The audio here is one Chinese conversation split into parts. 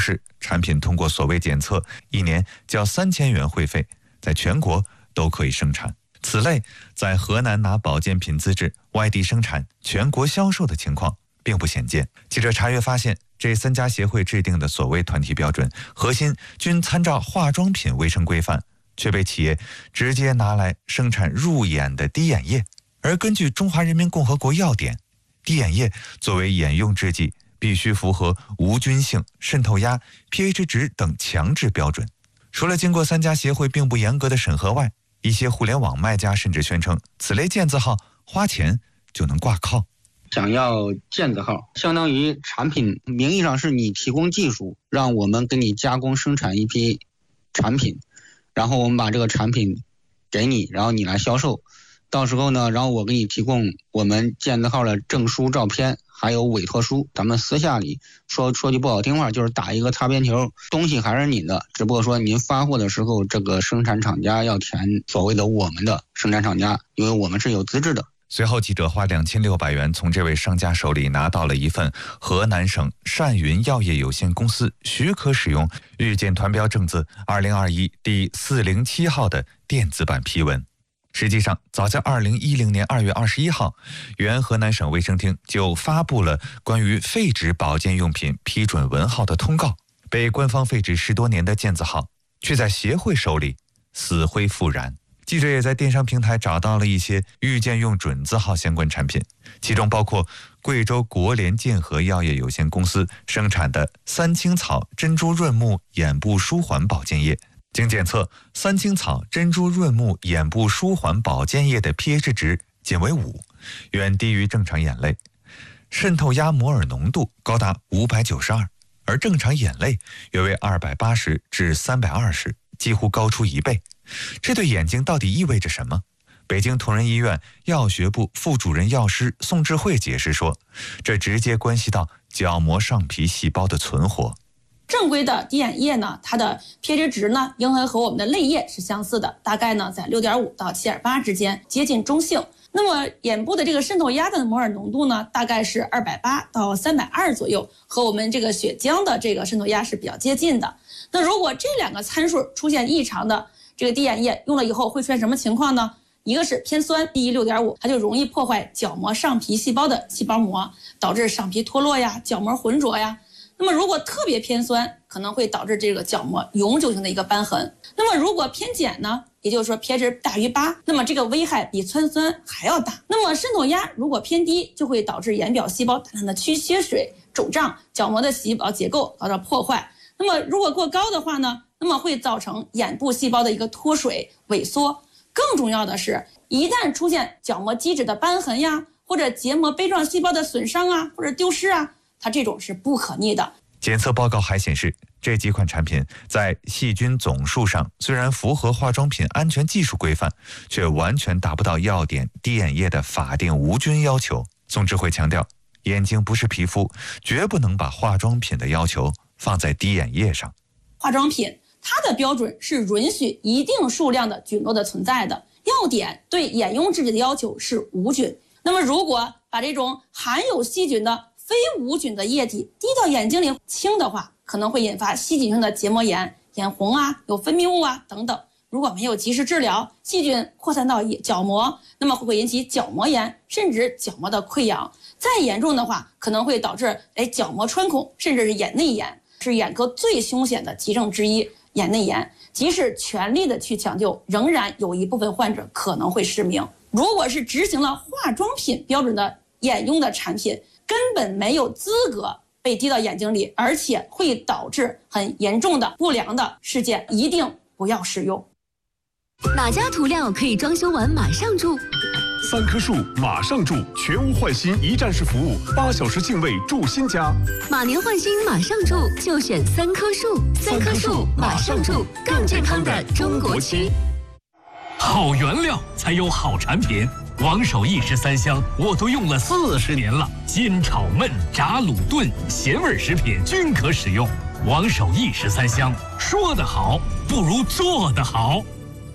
时，产品通过所谓检测，1年交3000元会费，在全国都可以生产。此类在河南拿保健品资质外地生产全国销售的情况并不鲜见。记者查阅发现，这3家协会制定的所谓团体标准，核心均参照化妆品卫生规范，却被企业直接拿来生产入眼的滴眼液。而根据《中华人民共和国药典》，滴眼液作为眼用制剂，必须符合无菌性、渗透压、pH 值等强制标准。除了经过3家协会并不严格的审核外，一些互联网卖家甚至宣称，此类健字号花钱就能挂靠。 想要健字号，相当于产品名义上是你提供技术，让我们给你加工生产一批产品，然后我们把这个产品给你，然后你来销售。到时候呢，然后我给你提供我们健字号的证书、照片，还有委托书。咱们私下里说句不好听话，就是打一个擦边球，东西还是你的，只不过说您发货的时候，这个生产厂家要填所谓的我们的生产厂家，因为我们是有资质的。 随后，记者花2600元从这位商家手里拿到了一份河南省善云药业有限公司许可使用预检团标证字2021第407号的电子版批文。实际上，早在2010年2月21号，原河南省卫生厅就发布了关于废纸保健用品批准文号的通告。被官方废止10多年的健字号，却在协会手里死灰复燃。记者也在电商平台找到了一些预检用准字号相关产品，其中包括贵州国联健和药业有限公司生产的三青草珍珠润目眼部舒缓保健液。经检测，三青草珍珠润目眼部舒缓保健液的 pH 值仅为5，远低于正常眼泪，渗透压摩尔浓度高达592，而正常眼泪约为280至320，几乎高出1倍。这对眼睛到底意味着什么？北京同仁医院药学部副主任药师宋智慧解释说，这直接关系到角膜上皮细胞的存活。 正规的滴眼液呢，它的 pH 值呢，应该和我们的泪液是相似的，大概呢在6.5到7.8之间，接近中性。那么眼部的这个渗透压的摩尔浓度呢，大概是280到320左右，和我们这个血浆的这个渗透压是比较接近的。那如果这2个参数出现异常的，这个滴眼液用了以后会出现什么情况呢？一个是偏酸，低于6.5，它就容易破坏角膜上皮细胞的细胞膜，导致上皮脱落呀、角膜浑浊呀。那么如果特别偏酸，可能会导致这个角膜永久性的一个瘢痕。那么如果偏碱呢，也就是说 pH 值大于8，那么这个危害比氚酸还要大。那么渗透压如果偏低，就会导致眼表细胞大量的缺水、肿胀，角膜的细胞结构遭到破坏。那么如果过高的话呢，那么会造成眼部细胞的一个脱水、萎缩。更重要的是，一旦出现角膜基质的瘢痕呀，或者结膜杯状细胞的损伤啊，或者丢失啊，它这种是不可逆的。 检测报告还显示，这几款产品在细菌总数上虽然符合化妆品安全技术规范，却完全达不到药典滴眼液的法定无菌要求。宋智慧强调，眼睛不是皮肤，绝不能把化妆品的要求放在滴眼液上。 化妆品它的标准是允许一定数量的菌落的存在的，药典对眼用制剂的要求是无菌。那么如果把这种含有细菌的非无菌的液体滴到眼睛里清的话，可能会引发细菌性的结膜炎、眼红啊、有分泌物啊等等。如果没有及时治疗，细菌扩散到角膜，那么会引起角膜炎，甚至角膜的溃疡。再严重的话，可能会导致角膜穿孔，甚至是眼内炎，是眼科最凶险的急症之一。眼内炎，即使全力的去抢救，仍然有一部分患者可能会失明。如果是执行了化妆品标准的眼用的产品，根本没有资格被滴到眼睛里，而且会导致很严重的不良的事件，一定不要使用。 哪家涂料可以装修完马上住 ？3棵树马上住，全屋换新一站式服务，8小时净位住新家。 马年换新马上住，就选3棵树。3棵树马上住，更健康的中国区。 好原料才有好产品。王守义13香我都用了40年了，煎炒焖炸卤炖咸味食品均可使用。王守义13香，说得好不如做得好。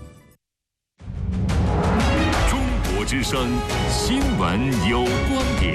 中国之声新闻有观点。